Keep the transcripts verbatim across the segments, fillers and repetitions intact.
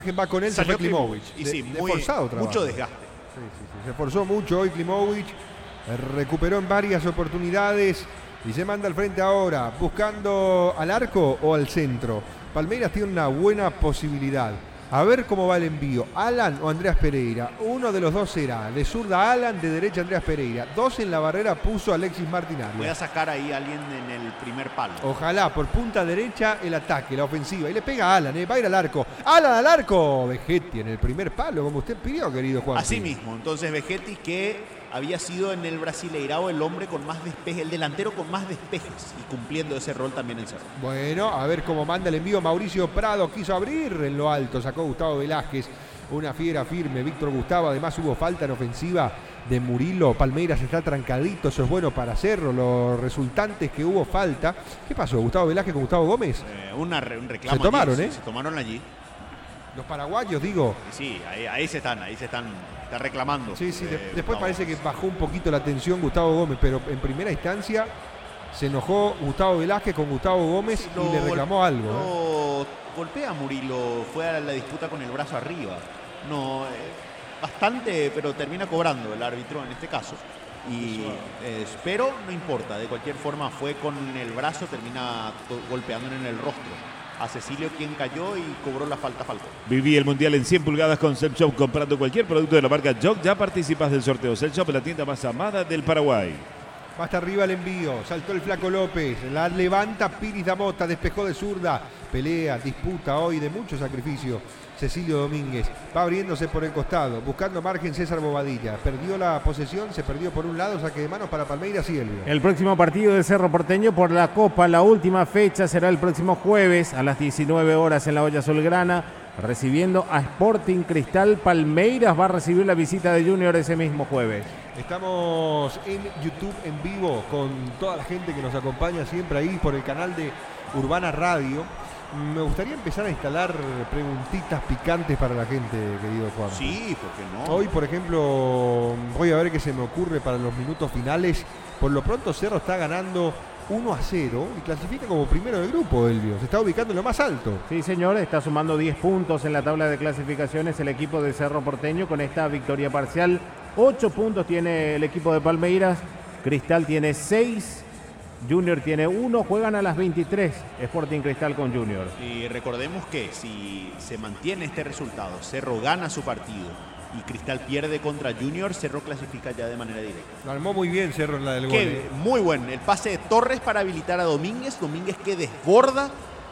Va con él, se fue Klimovic. Y sí, de, muy, de forzado trabajo. mucho desgaste. Sí, sí, sí. Se esforzó mucho hoy Klimovic. Recuperó en varias oportunidades y se manda al frente ahora, buscando al arco o al centro. Palmeiras tiene una buena posibilidad. A ver cómo va el envío. Alan o Andreas Pereira. Uno de los dos será. De zurda Alan, de derecha Andreas Pereira. Dos en la barrera puso Alexis Martinari. Voy a sacar ahí a alguien en el primer palo. Ojalá por punta derecha el ataque, la ofensiva. Y le pega a Alan, eh, va a ir al arco. Alan al arco. Vegetti en el primer palo, como usted pidió, querido Juan. Así mismo. Entonces Vegetti, que había sido en el Brasileirao el hombre con más despejes, el delantero con más despejes, y cumpliendo ese rol también en Cerro. Bueno, a ver cómo manda el envío. Mauricio Prado quiso abrir en lo alto, sacó Gustavo Velázquez, una fiera firme. Víctor Gustavo, además hubo falta en ofensiva de Murilo. Palmeiras está trancadito, eso es bueno para Cerro. Los resultantes que hubo falta. ¿Qué pasó? ¿Gustavo Velázquez con Gustavo Gómez? Eh, una, un reclamo. Se tomaron, allí, ¿eh? Sí, se tomaron allí. Los paraguayos, digo. Sí, ahí, ahí se están, ahí se están, está reclamando. Sí, sí, eh, de, después Gustavo. parece que bajó un poquito la tensión Gustavo Gómez, pero en primera instancia se enojó Gustavo Velázquez con Gustavo Gómez Sí, y lo, le reclamó algo. ¿eh? Lo golpea a Murilo, fue a la disputa con el brazo arriba. No, eh, bastante, pero termina cobrando el árbitro en este caso. Y eh, pero no importa, de cualquier forma fue con el brazo, termina golpeándole en el rostro a Cecilio, quien cayó y cobró la falta Falcón. Viví el Mundial en cien pulgadas con Cell Shop. Comprando cualquier producto de la marca Jog, ya participas del sorteo. Cell Shop, la tienda más amada del Paraguay. Va hasta arriba el envío, saltó el Flaco López, la levanta Piris Damota, despejó de zurda, pelea, disputa hoy de mucho sacrificio. Cecilio Domínguez va abriéndose por el costado, buscando margen César Bobadilla. Perdió la posesión, se perdió por un lado, saque de manos para Palmeiras y Elvio. El próximo partido de Cerro Porteño por la Copa, la última fecha, será el próximo jueves a las diecinueve horas en la Olla Azulgrana, recibiendo a Sporting Cristal. Palmeiras va a recibir la visita de Junior ese mismo jueves. Estamos en YouTube en vivo con toda la gente que nos acompaña siempre ahí por el canal de Urbana Radio. Me gustaría empezar a instalar preguntitas picantes para la gente, querido Juan. Sí, ¿por qué no? Hoy, por ejemplo, voy a ver qué se me ocurre para los minutos finales. Por lo pronto Cerro está ganando uno a cero y clasifica como primero del grupo, Elvio. Se está ubicando en lo más alto. Sí, señor, está sumando diez puntos en la tabla de clasificaciones el equipo de Cerro Porteño con esta victoria parcial. ocho puntos tiene el equipo de Palmeiras, Cristal tiene seis, Junior tiene uno, juegan a las veintitrés, Sporting Cristal con Junior. Y recordemos que si se mantiene este resultado, Cerro gana su partido y Cristal pierde contra Junior, Cerro clasifica ya de manera directa. Lo armó muy bien Cerro en la del gol. Qué, muy buen, el pase de Torres para habilitar a Domínguez, Domínguez que desborda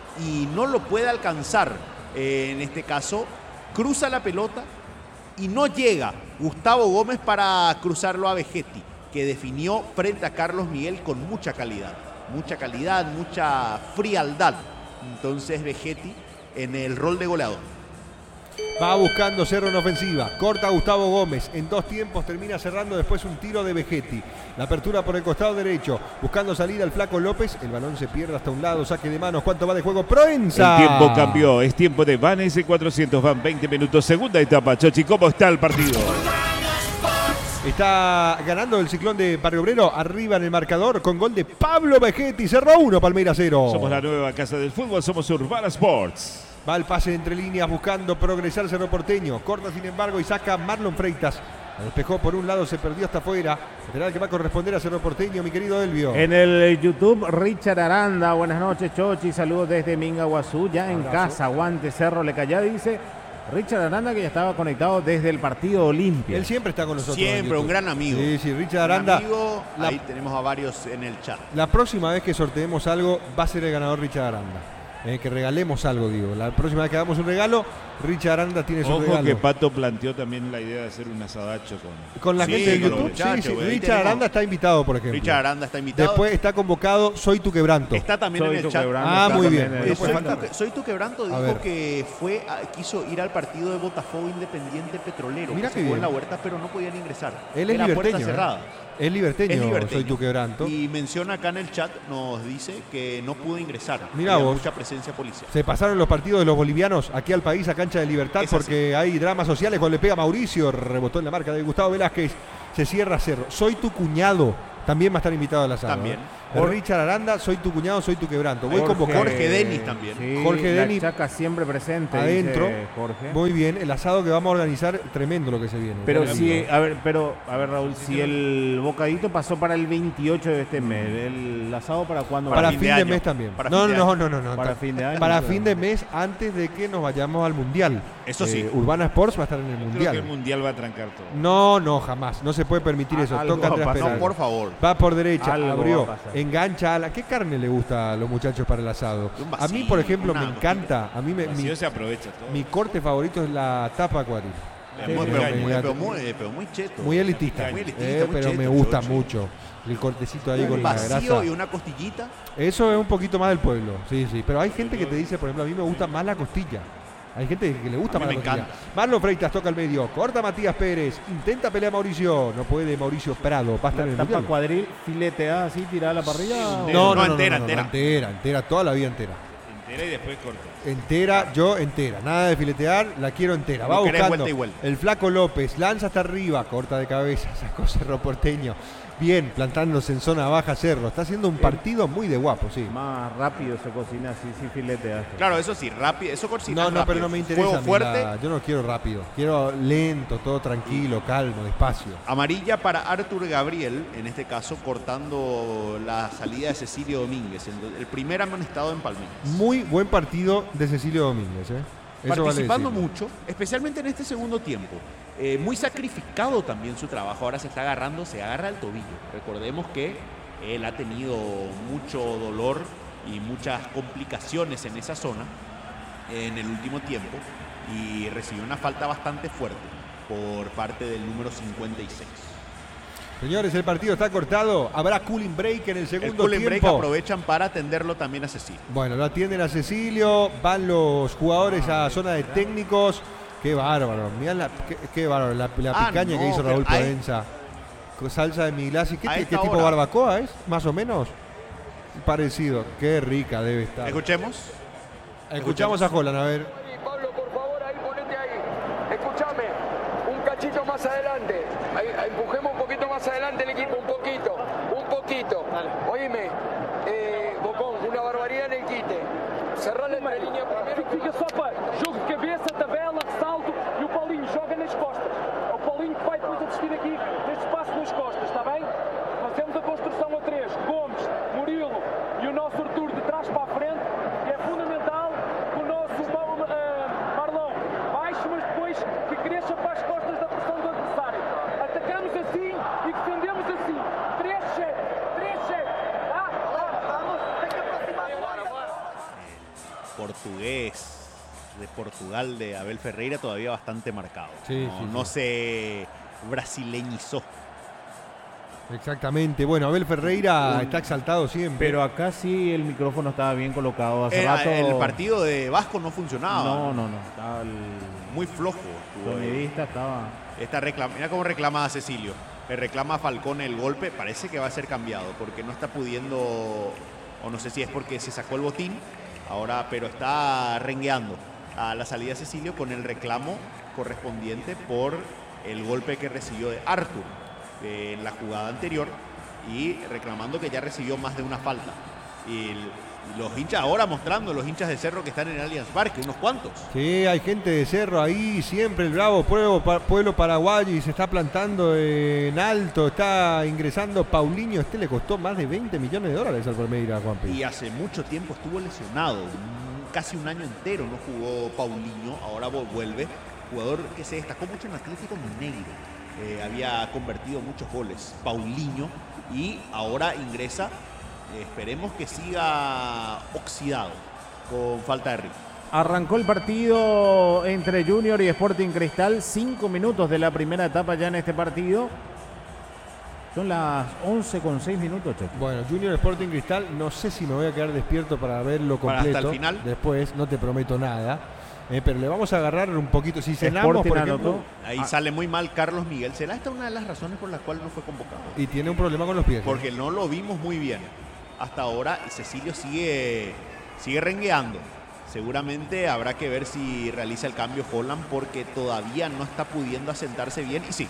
y no lo puede alcanzar. Eh, en este caso, cruza la pelota y no llega Gustavo Gómez para cruzarlo a Vegetti, que definió frente a Carlos Miguel con mucha calidad, mucha calidad, mucha frialdad. Entonces Vegetti en el rol de goleador. Va buscando Cerro en ofensiva, corta a Gustavo Gómez, en dos tiempos termina cerrando después un tiro de Vegetti. La apertura por el costado derecho, buscando salida al Flaco López, el balón se pierde hasta un lado, saque de manos, ¿cuánto va de juego? Proenza. El tiempo cambió, es tiempo de Van S cuatrocientos, van veinte minutos, segunda etapa. Chochi, ¿cómo está el partido? Está ganando el Ciclón de Barrio Obrero, arriba en el marcador con gol de Pablo Vegetti, Cerro uno, Palmeiras cero. Somos la nueva casa del fútbol, somos Urbana Sports. Va el pase entre líneas buscando progresar Cerro Porteño. Corta sin embargo y saca Marlon Freitas. La despejó por un lado, se perdió hasta afuera. Lateral que va a corresponder a Cerro Porteño, mi querido Elvio. En el YouTube, Richard Aranda. Buenas noches, Chochi. Saludos desde Mingaguazú. Ya en Abrazo. casa, aguante Cerro Le Callá, dice Richard Aranda, que ya estaba conectado desde el partido Olimpia. Él siempre está con nosotros. Siempre, un gran amigo. Sí, sí, Richard Un Aranda. amigo, La, ahí tenemos a varios en el chat. la próxima vez que sorteemos algo va a ser el ganador Richard Aranda. Eh, que regalemos algo, digo. La próxima vez que hagamos un regalo, Richard Aranda tiene su Ojo regalo. que Pato planteó también la idea de hacer un asadacho con... Con la Sí, gente de con los YouTube. muchachos, Sí, sí. güey, ahí Richard tenemos- Aranda está invitado, por ejemplo. Richard Aranda está invitado. Después está convocado Soy tu quebranto. Está también Soy en tu el chat. quebranto, Ah, está muy también bien. en No el puede Soy, chat. faltar. tu, Soy tu quebranto A dijo ver. que fue a- quiso ir al partido de Botafogo Independiente Petrolero. Mira que qué se jugó en bien. la Huerta, pero no podían ingresar. Él es Era puerta liberteño, cerrada. Es liberteño, Es liberteño. Soy tu quebranto. Y menciona acá en el chat, nos dice que no pudo ingresar. Mirá Había vos. mucha presencia policial. Se pasaron los partidos de los bolivianos aquí al país, a cancha de Libertad, Es así. porque hay dramas sociales. Cuando le pega Mauricio, rebotó en la marca de Gustavo Velázquez, se cierra Cerro. Soy tu cuñado, También va a estar invitado al asado. También. ¿eh? Richard Aranda, soy tu cuñado, soy tu quebranto. Voy Jorge, convocado. Jorge Denis también. Sí, Jorge la Denis Chaca siempre presente. adentro. dice Jorge. Muy bien, el asado que vamos a organizar, tremendo lo que se viene. Pero Tremendo. si, a ver, pero, a ver, Raúl, si el bocadito pasó para el veintiocho de este mes, ¿el asado para cuándo? Para, Para fin fin de, de año. mes también. Para no, fin de no, año. no, no, no. Para fin de año. Para fin de mes, antes de que nos vayamos al Mundial. Eso sí. Eh, Urbana Sports va a estar en el Creo que Mundial. el Mundial va a trancar todo. No, no, jamás. No se puede permitir Ah, eso. algo Toca va a Andrés pasar. Peral. No, por favor. Va por derecha, Algo abrió, va a pasar. engancha a la... ¿Qué carne le gusta a los muchachos para el asado? Un A mí, vacío, por ejemplo, una me encanta. A mí me, El mi, vacío se aprovecha todo. mi corte favorito es la tapa cuadril. Muy- muy pero, engaño. muy, pero muy- pero muy cheto. Muy elitista, Muy elitista, eh, muy pero me cheto, gusta chocho. mucho. El cortecito ahí con Un la vacío grasa. y una costillita. Eso es un poquito más del pueblo, sí, sí. Pero hay gente que te dice, por ejemplo, a mí me gusta más la costilla. Hay gente que le gusta A mí más la me costilla. encanta. Marlon Freitas toca el medio, corta Matías Pérez, intenta pelear Mauricio, no puede Mauricio Prado, va a estar en el Tapa mundial. cuadril, fileteada así, tirada a la parrilla. Sí, o- No, no, No, no, entera, no, no, entera. entera, entera, toda la vida entera. Entera y después corta. Entera, yo entera, nada de filetear, la quiero entera. Va No querés buscando vuelta y vuelta. el Flaco López, lanza hasta arriba, corta de cabeza, sacó Cerro Porteño. Bien, plantándose en zona baja Cerro. Está haciendo un partido muy de guapo, sí. Más rápido se cocina así, sí fileteada. Claro, eso sí, rápido. Eso cocina No, no, pero rápido. no me interesa. Fuego a mí fuerte. la- yo no quiero rápido. Quiero lento, todo tranquilo, calmo, despacio. Amarilla para Artur Gabriel, en este caso cortando la salida de Cecilio Domínguez, el, el primer amonestado en Palmeiras. Muy buen partido de Cecilio Domínguez, ¿eh? Eso vale Participando decirlo. mucho, especialmente en este segundo tiempo. Eh, muy sacrificado también su trabajo. Ahora se está agarrando, se agarra el tobillo. Recordemos que él ha tenido mucho dolor y muchas complicaciones en esa zona en el último tiempo y recibió una falta bastante fuerte por parte del número cincuenta y seis. Señores, el partido está cortado. Habrá cooling break en el El segundo cooling break tiempo. aprovechan para atenderlo también a Cecilio. Bueno, lo atienden a Cecilio, van los jugadores a zona de técnicos. Qué bárbaro, mirá la, qué, qué bárbaro, la, la Ah, picaña no, que hizo pero Raúl hay- Provenza. Con salsa de Miglasi. ¿Qué, A qué esta tipo hora. barbacoa es? Más o menos. Parecido. Qué rica debe estar. Escuchemos. Escuchamos a Holland, a ver. Pablo, por favor, ahí ponete ahí. Escúchame, un cachito más adelante. Ahí, ahí, empujemos un poquito más adelante el equipo, un poquito, un poquito. Oíme, eh, Bocón, una barbaridad en el quite. Cerrar la línea primero. Fica só para jogo de cabeça, tabela, salto e o Paulinho joga nas costas. É o Paulinho que vai depois assistir aqui neste espaço nas costas, está bem? Fazemos a construção a três. Gomes, Murilo e o nosso Arthur de trás para a frente. E é fundamental que o nosso Paulo, uh, Marlon baixe, mas depois que cresça para as costas da pressão do adversário. Atacamos assim e defendemos assim. três sete, três sete. Tá? Vamos, tem que aproximar agora. Portugués de Portugal de Abel Ferreira todavía bastante marcado. Sí, no, sí, no sí. se brasileñizó. Exactamente. Bueno, Abel Ferreira está exaltado siempre. Pero acá sí el micrófono estaba bien colocado. Hace Era- rato. el partido de Vasco no funcionaba. No, no, no. Estaba el Muy flojo. estuvo ahí. sonidista, estaba. Esta reclama, mira cómo reclama a Cecilio. Le reclama a Falcón el golpe. Parece que va a ser cambiado porque no está pudiendo, o no sé si es porque se sacó el botín ahora, pero está rengueando a la salida de Cecilio con el reclamo correspondiente por el golpe que recibió de Arthur eh, en la jugada anterior y reclamando que ya recibió más de una falta. Y el- los hinchas ahora mostrando, los hinchas de Cerro que están en el Allianz Parque, unos cuantos. Sí, hay gente de Cerro ahí, siempre el bravo pueblo, pa- pueblo paraguayo y se está plantando en alto, está ingresando Paulinho, este le costó más de veinte millones de dólares al Palmeiras, Juanpi. Y hace mucho tiempo estuvo lesionado, un- casi un año entero no jugó Paulinho, ahora vol- vuelve. Jugador que se destacó mucho en Atlético Mineiro, eh, había convertido muchos goles, Paulinho, y ahora ingresa, eh, esperemos que siga oxidado con falta de ritmo. Arrancó el partido entre Junior y Sporting Cristal. Cinco minutos de la primera etapa ya en este partido. Son las once con seis minutos, Checho. Bueno, Junior Sporting Cristal, no sé si me voy a quedar despierto para verlo Para hasta completo. el final. Después, no te prometo nada. eh, pero le vamos a agarrar un poquito. Si cenamos, Sporting por ejemplo, anotó. Ahí Ah. sale muy mal Carlos Miguel. ¿Será esta una de las razones por las cuales no fue convocado? y tiene un problema con los pies. Porque no lo vimos muy bien hasta ahora y Cecilio sigue, sigue rengueando. Seguramente habrá que ver si realiza el cambio Holland porque todavía no está pudiendo asentarse bien. Y sí,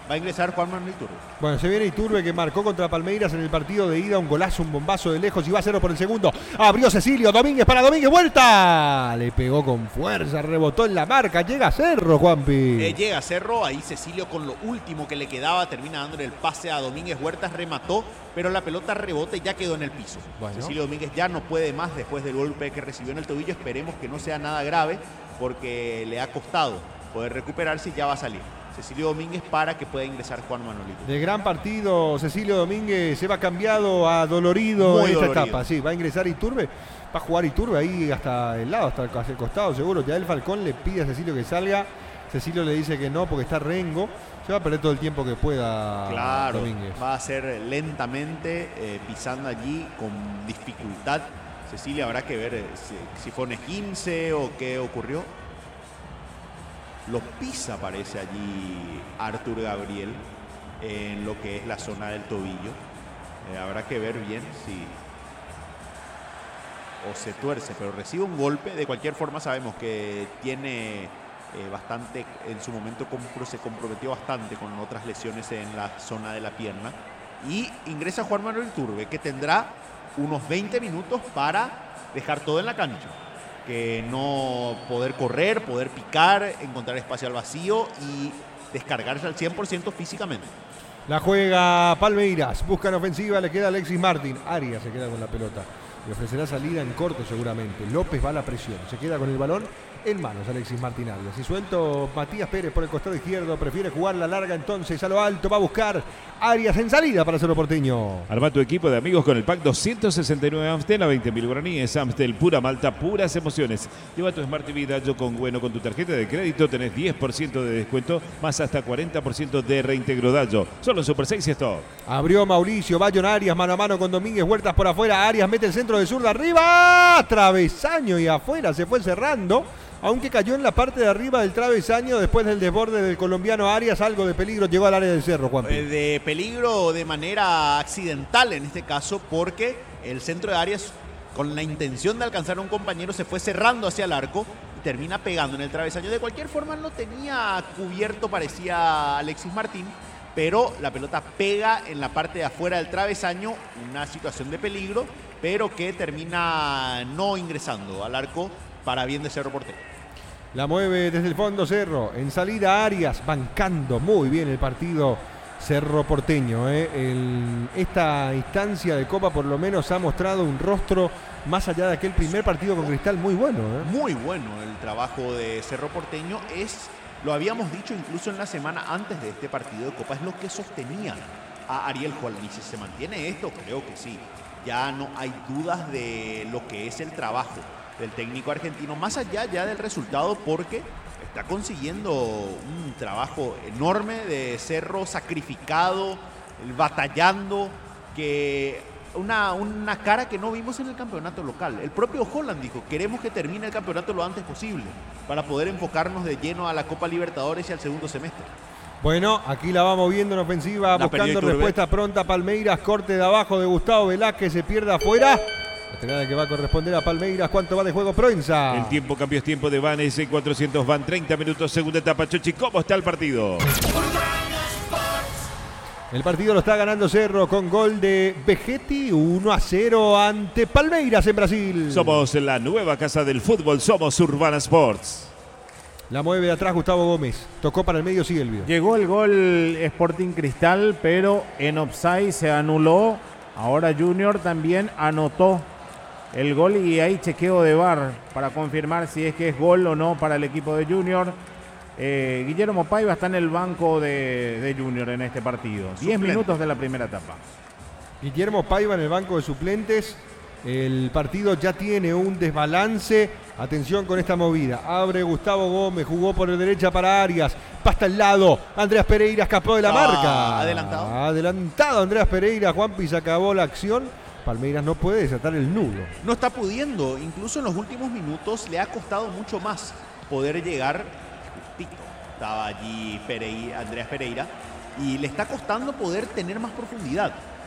Va a ingresar Juan Manuel Iturbe. Bueno, se viene Iturbe, que marcó contra Palmeiras en el partido de ida. Un golazo, un bombazo de lejos y va a cero por el segundo. Abrió Cecilio Domínguez para Domínguez. ¡Vuelta! Le pegó con fuerza, rebotó en la marca. Llega Cerro, Juanpi. Eh, llega Cerro, ahí Cecilio con lo último que le quedaba termina dándole el pase a Domínguez Huertas, remató, pero la pelota rebota y ya quedó en el piso. Bueno. Cecilio Domínguez ya no puede más después del golpe que recibió en el tobillo. Esperemos que no sea nada grave porque le ha costado poder recuperarse y ya va a salir Cecilio Domínguez para que pueda ingresar Juan Manuel Iturbe. De gran partido, Cecilio Domínguez se va cambiado a dolorido Muy en esta dolorido. etapa. Sí, va a ingresar Iturbe, va a jugar Iturbe ahí hasta el lado, hasta el costado seguro. Ya el Falcón le pide a Cecilio que salga. Cecilio le dice que no porque está rengo. Se va a perder todo el tiempo que pueda Claro, Domínguez. va a ser lentamente, eh, pisando allí con dificultad. Cecilia habrá que ver eh, si, si fue un esguince o qué ocurrió. Lo pisa, parece allí Artur Gabriel en lo que es la zona del tobillo. Eh, habrá que ver bien si o se tuerce, pero recibe un golpe. De cualquier forma sabemos que tiene eh, bastante, en su momento compro, se comprometió bastante con otras lesiones en la zona de la pierna. Y ingresa Juan Manuel Iturbe, que tendrá unos veinte minutos para dejar todo en la cancha. Que no poder correr, poder picar, encontrar espacio al vacío y descargarse al cien por ciento físicamente. La juega Palmeiras, buscan ofensiva, le queda Alexis Martín. Arias se queda con la pelota. Le ofrecerá salida en corto seguramente. López va a la presión, se queda con el balón en manos Alexis Martín Arias. Y suelto Matías Pérez por el costado izquierdo, prefiere jugar la larga entonces a lo alto, va a buscar Arias en salida para Cerro Porteño. Arma tu equipo de amigos con el pack doscientos sesenta y nueve Amstel a veinte mil guaraníes. Amstel, pura malta, puras emociones. Lleva tu Smart T V Dayo con Bueno con tu tarjeta de crédito, tenés diez por ciento de descuento, más hasta cuarenta por ciento de reintegro Dayo. Solo en Super seis y Store. Abrió Mauricio, Bayón Arias, mano a mano con Domínguez Huertas por afuera. Arias mete el centro de zurda arriba, travesaño y afuera, se fue cerrando. Aunque cayó en la parte de arriba del travesaño después del desborde del colombiano Arias, algo de peligro llegó al área del Cerro, Juan. De peligro de manera accidental en este caso, porque el centro de Arias, con la intención de alcanzar a un compañero, se fue cerrando hacia el arco y termina pegando en el travesaño. De cualquier forma no tenía cubierto, parecía Alexis Martín, pero la pelota pega en la parte de afuera del travesaño, una situación de peligro, pero que termina no ingresando al arco para bien de Cerro Porteño. La mueve desde el fondo Cerro, en salida Arias, bancando muy bien el partido Cerro Porteño. ¿eh? El, esta instancia de Copa por lo menos ha mostrado un rostro más allá de aquel primer partido con Cristal muy bueno. ¿eh? Muy bueno el trabajo de Cerro Porteño. Es, lo habíamos dicho incluso en la semana antes de este partido de Copa, es lo que sostenía a Ariel Holland. Y si se mantiene esto, creo que sí. Ya no hay dudas de lo que es el trabajo del técnico argentino, más allá ya del resultado, porque está consiguiendo un trabajo enorme de Cerro, sacrificado, batallando, que una, una cara que no vimos en el campeonato local. El propio Holland dijo, queremos que termine el campeonato lo antes posible para poder enfocarnos de lleno a la Copa Libertadores y al segundo semestre. Bueno, aquí la vamos viendo en ofensiva, La buscando respuesta pronta. Palmeiras, corte de abajo de Gustavo Velázquez, se pierde afuera. La tirada que va a corresponder a Palmeiras. ¿Cuánto va de juego Proenza? El tiempo cambió, es tiempo de Van S cuatrocientos Van, treinta minutos, segunda etapa. Chochi, ¿cómo está el partido? El partido lo está ganando Cerro con gol de Vegetti, uno a cero ante Palmeiras en Brasil. Somos la nueva casa del fútbol, somos Urbana Sports. La mueve de atrás Gustavo Gómez, tocó para el medio Silvio. Llegó el gol Sporting Cristal, pero en offside se anuló. Ahora Junior también anotó el gol y hay chequeo de V A R para confirmar si es que es gol o no para el equipo de Junior. Eh, Guillermo Paiva está en el banco de, de Junior en este partido. diez minutos de la primera etapa. Guillermo Paiva en el banco de suplentes. El partido ya tiene un desbalance. Atención con esta movida. Abre Gustavo Gómez, jugó por la derecha para Arias. Pasta al lado. Andreas Pereira escapó de la Ah, marca. adelantado. Adelantado Andreas Pereira. Juanpi se acabó la acción. Palmeiras no puede desatar el nudo. No está pudiendo, incluso en los últimos minutos le ha costado mucho más poder llegar. Justito estaba allí Pereira, Andreas Pereira, y le está costando poder tener más profundidad.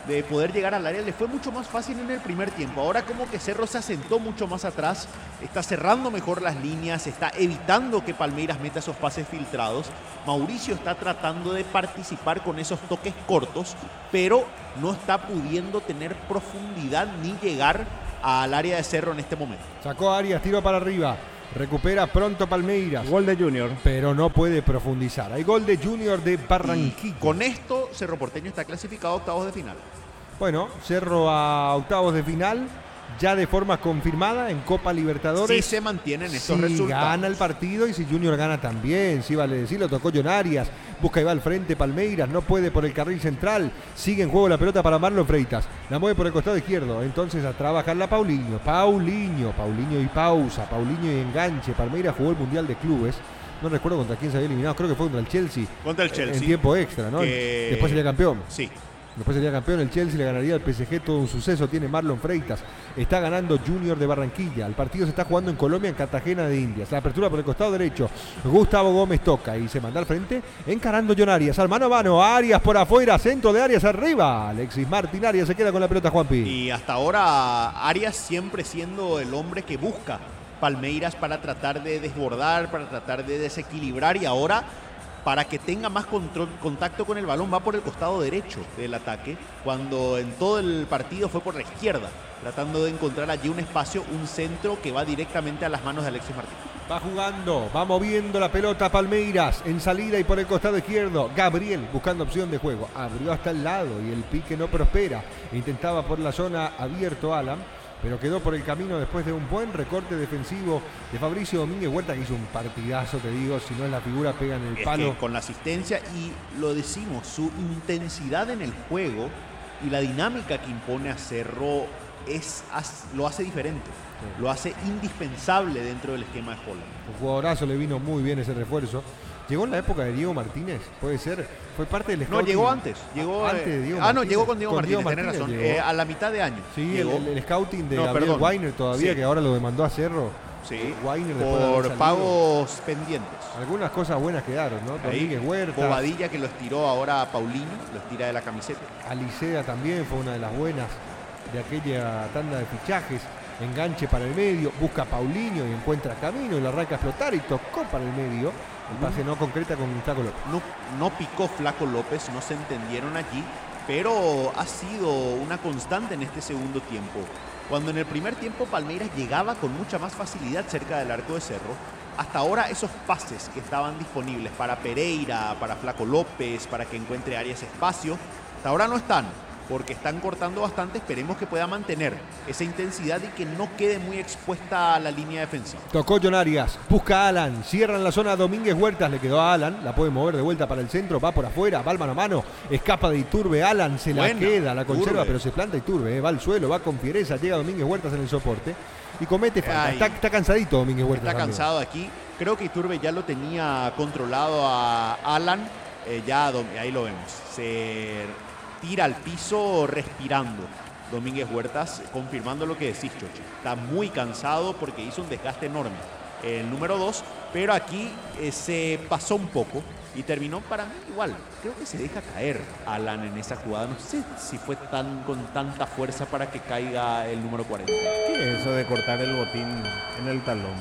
de poder llegar al área. Le fue mucho más fácil en el primer tiempo. Ahora como que Cerro se asentó mucho más atrás, está cerrando mejor las líneas, está evitando que Palmeiras meta esos pases filtrados. Mauricio está tratando de participar con esos toques cortos, pero no está pudiendo tener profundidad ni llegar al área de Cerro en este momento. Sacó a Arias, tiro para arriba. Recupera pronto Palmeiras. Gol de Junior. Pero no puede profundizar. Hay gol de Junior de Barranquilla. Y con esto, Cerro Porteño está clasificado a octavos de final. Bueno, Cerro a octavos de final, ya de forma confirmada en Copa Libertadores. Sí se mantienen estos si resultados. Gana el partido y si Junior gana también. Sí, vale decirlo, tocó John Arias. Busca y va al frente Palmeiras, no puede por el carril central. Sigue en juego la pelota para Marlon Freitas. La mueve por el costado izquierdo. Entonces a trabajarla Paulinho. Paulinho, Paulinho y pausa. Paulinho y enganche. Palmeiras jugó el Mundial de Clubes. No recuerdo contra quién se había eliminado. Creo que fue contra el Chelsea. Contra el Chelsea. En tiempo extra, ¿no? Que... Después sería campeón. Sí. Después sería campeón el Chelsea, le ganaría al P S G, todo un suceso, tiene Marlon Freitas, está ganando Junior de Barranquilla, el partido se está jugando en Colombia, en Cartagena de Indias, la apertura por el costado derecho, Gustavo Gómez toca y se manda al frente, encarando John Arias, al mano a mano, Arias por afuera, centro de Arias arriba, Alexis Martín Arias se queda con la pelota, Juanpi. Y hasta ahora Arias siempre siendo el hombre que busca Palmeiras para tratar de desbordar, para tratar de desequilibrar y ahora... para que tenga más control, contacto con el balón, va por el costado derecho del ataque, cuando en todo el partido fue por la izquierda, tratando de encontrar allí un espacio, un centro que va directamente a las manos de Alexis Martín. Va jugando, va moviendo la pelota Palmeiras, en salida y por el costado izquierdo, Gabriel buscando opción de juego, abrió hasta el lado y el pique no prospera, intentaba por la zona abierto Alan, pero quedó por el camino después de un buen recorte defensivo de Fabricio Domínguez Huerta, que hizo un partidazo, te digo, si no es la figura, pega en el Es palo. que con la asistencia y lo decimos, su intensidad en el juego y la dinámica que impone a Cerro es, lo hace diferente, sí. Lo hace indispensable dentro del esquema de Holland. Un jugadorazo, le vino muy bien ese refuerzo. Llegó en la época de Diego Martínez, puede ser, fue parte del scouting. No, llegó antes. Llegó, antes de Diego ah, Martínez. no, llegó con Diego con Martínez, Diego tenés Martínez razón. Eh, a la mitad de año. Sí, llegó. el, el scouting de no, Gabriel perdón. Weiner todavía, sí. Que ahora lo demandó a Cerro. Sí, Weiner por pagos pendientes. Algunas cosas buenas quedaron, ¿no? Domínguez Huerta. Bobadilla que lo estiró ahora a Paulinho, lo estira de la camiseta. Alicea también fue una de las buenas de aquella tanda de fichajes. Enganche para el medio, busca a Paulinho y encuentra camino y lo arranca a explotar y tocó para el medio. El pase no concreta con Flaco López. No, no picó Flaco López, no se entendieron allí, pero ha sido una constante en este segundo tiempo. Cuando en el primer tiempo Palmeiras llegaba con mucha más facilidad cerca del arco de Cerro, hasta ahora esos pases que estaban disponibles para Pereira, para Flaco López, para que encuentre Arias espacio, hasta ahora no están. Porque están cortando bastante, esperemos que pueda mantener esa intensidad y que no quede muy expuesta a la línea defensiva. Tocó John Arias, busca a Alan, cierra en la zona Domínguez Huertas, le quedó a Alan, la puede mover de vuelta para el centro, va por afuera, va al mano a mano, escapa de Iturbe, Alan se Buena, la queda, la conserva, Iturbe. Pero se planta Iturbe, eh, va al suelo, va con fiereza, llega Domínguez Huertas en el soporte y comete falta. Está, está cansadito Domínguez Huertas. Está también. cansado aquí, creo que Iturbe ya lo tenía controlado a Alan, eh, ya ahí lo vemos, se... tira al piso respirando. Domínguez Huertas confirmando lo que decís, Chochi. Está muy cansado porque hizo un desgaste enorme. El número dos, pero aquí eh, se pasó un poco y terminó para mí igual. Creo que se deja caer Alan en esa jugada. No sé si fue tan con tanta fuerza para que caiga el número cuarenta. ¿Qué es eso de cortar el botín en el talón?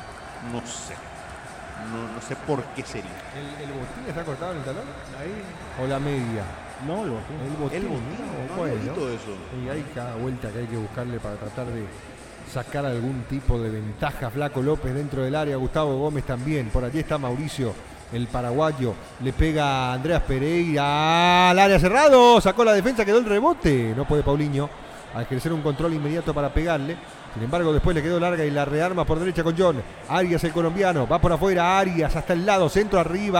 No sé. No, no sé por qué sería. ¿El, el botín está cortado en el talón? Ahí. ¿O la media? No, el botín. El botín. El botín, no, no bueno. había visto eso. Y hay cada vuelta que hay que buscarle para tratar de sacar algún tipo de ventaja. Flaco López dentro del área, Gustavo Gómez también. Por allí está Mauricio, el paraguayo. Le pega a Andreas Pereira al área cerrado. Sacó la defensa, quedó el rebote. No puede Paulinho a ejercer un control inmediato para pegarle. Sin embargo, después le quedó larga y la rearma por derecha con John. Arias, el colombiano, va por afuera. Arias hasta el lado, centro arriba.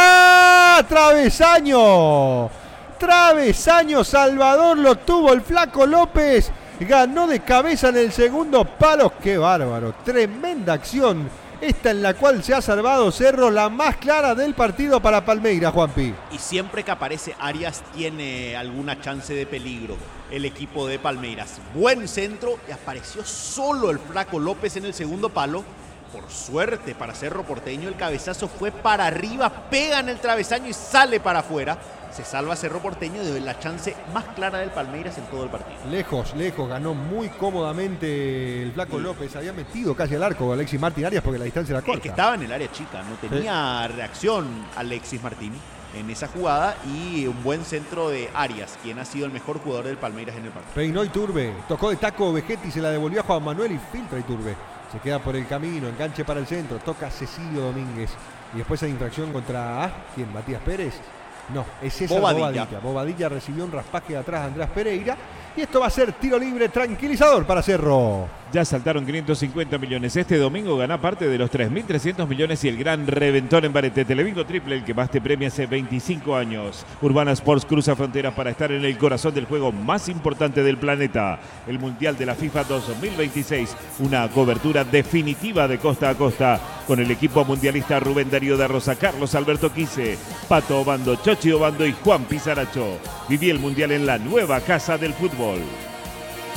¡Ah! ¡Travesaño! Travesaño, Salvador lo tuvo el Flaco López. Ganó de cabeza en el segundo palo. ¡Qué bárbaro! Tremenda acción. Esta en la cual se ha salvado Cerro, la más clara del partido para Palmeiras, Juanpi. Y siempre que aparece Arias tiene alguna chance de peligro el equipo de Palmeiras. Buen centro y apareció solo el Flaco López en el segundo palo. Por suerte para Cerro Porteño el cabezazo fue para arriba, pega en el travesaño y sale para afuera. se salva Cerro Porteño de la chance más clara del Palmeiras en todo el partido. Lejos, lejos, ganó muy cómodamente el Flaco sí. López. Había metido casi al arco Alexis Martín Arias porque la distancia era corta. Es que estaba en el área chica, no tenía sí. reacción Alexis Martín en esa jugada, y un buen centro de Arias, quien ha sido el mejor jugador del Palmeiras en el partido. Peinó Iturbe, tocó de taco Vegetti, se la devolvió a Juan Manuel y filtra Iturbe. Se queda por el camino, enganche para el centro, toca Cecilio Domínguez. Y después hay infracción contra, ¿quién? ¿Matías Pérez? No, es César Bobadilla. Bobadilla. Bobadilla recibió un raspaje de atrás de Andrés Pereira. Y esto va a ser tiro libre tranquilizador para Cerro. Ya saltaron quinientos cincuenta millones. Este domingo gana parte de los tres mil trescientos millones y el gran reventón en Barete. Telebingo triple, el que más te premia hace veinticinco años. Urbana Sports cruza fronteras para estar en el corazón del juego más importante del planeta. El Mundial de la FIFA dos mil veintiséis. Una cobertura definitiva de costa a costa. Con el equipo mundialista Rubén Darío de Rosa, Carlos Alberto Quise, Pato Obando, Chochi Obando y Juan Pizaracho. Viví el Mundial en la nueva casa del fútbol.